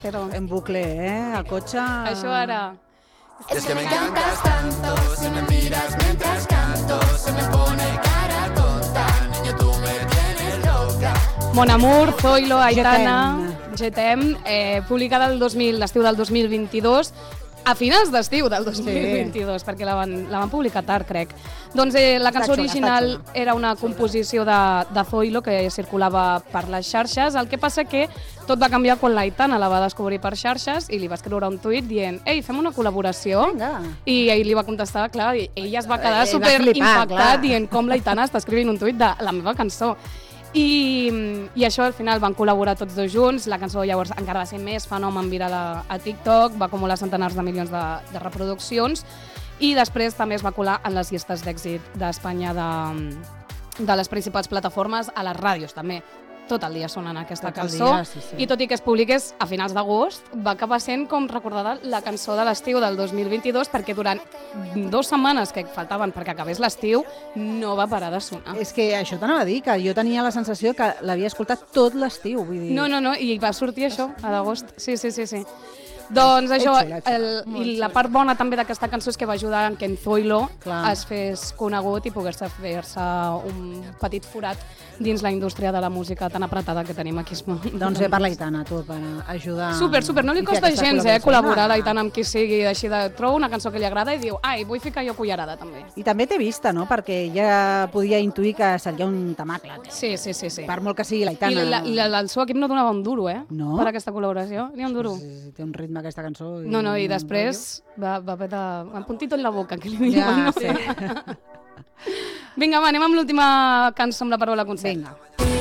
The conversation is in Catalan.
Però En bucle, al cotxe... això ara... Es que me encantas tanto, si me miras mientras canto, se me pone cara tonta, niño tú me tienes loca. Mon Amour, Zoilo, Aitana, GTM, publicada l'estiu del 2022, a finals d'estiu del 2022, perquè la van publicar tard, crec. Doncs la cançó original era una composició de Zoilo que circulava per les xarxes, el que passa que tot va canviar quan l'Aitana la va descobrir per xarxes i li va escriure un tuit dient «Ei, fem una col·laboració?» I ell li va contestar, clar, i ell es va quedar superimpactat dient com l'Aitana està escrivint un tuit de la meva cançó. I això al final van col·laborar tots dos junts, la cançó llavors encara va ser més fenomen viral a TikTok, va acumular centenars de milions de reproduccions i després també es va colar en les llistes d'èxit d'Espanya de les principals plataformes, a les ràdios també. Tot el dia sonant aquesta cançó i tot i que es publiqués a finals d'agost va acabar sent com recordada la cançó de l'estiu del 2022 perquè durant 2 setmanes que faltaven perquè acabés l'estiu no va parar de sonar. És que això t'anava a dir, que jo tenia la sensació que l'havia escoltat tot l'estiu. No, i va sortir això a l'agost. Sí. Doncs això, i la part bona també d'aquesta cançó és que va ajudar en que en Zoilo es fes conegut i pogués fer-se un petit forat dins la indústria de la música tan apretada que tenim aquí. Doncs bé per l'Aitana, tu, per ajudar... Super, no li costa gens col·laborar l'Aitana amb qui sigui, així de trobo una cançó que li agrada i diu, ai, vull ficar jo cullerada també. I també té vista, no?, perquè ja podia intuir que seria un temacle. Sí. Per molt que sigui l'Aitana. I el seu equip no donava un duro, No? Per aquesta col·laboració, ni un duro. Té un ritme aquesta cançó. No, i després va petar un puntito en la boca, que li diuen. Vinga, anem amb l'última cançó amb la paraula concert. Vinga.